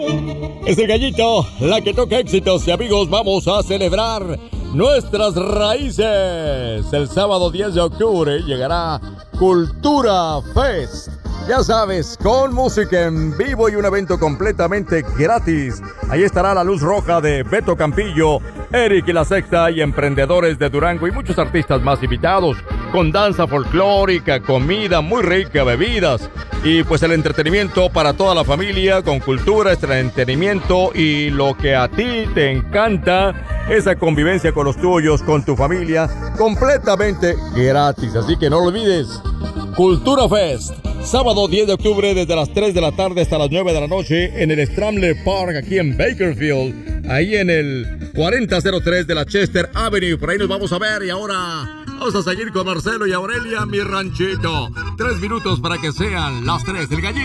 Es el Gallito, la que toca éxitos. Y amigos, vamos a celebrar nuestras raíces. El sábado 10 de octubre llegará Cultura Fest. Ya sabes, con música en vivo y un evento completamente gratis. Ahí estará la luz roja de Beto Campillo, Eric y la Sexta y emprendedores de Durango y muchos artistas más invitados. Con danza folclórica, comida muy rica, bebidas y pues el entretenimiento para toda la familia con cultura, entretenimiento y lo que a ti te encanta, esa convivencia con los tuyos, con tu familia, completamente gratis. Así que no lo olvides, Cultura Fest. Sábado 10 de octubre desde las 3 de la tarde hasta las 9 de la noche en el Stramley Park aquí en Bakersfield, ahí en el 4003 de la Chester Avenue. Por ahí nos vamos a ver y ahora vamos a seguir con Marcelo y Aurelia, mi ranchito. 3 minutos para que sean las 3 del Gallito.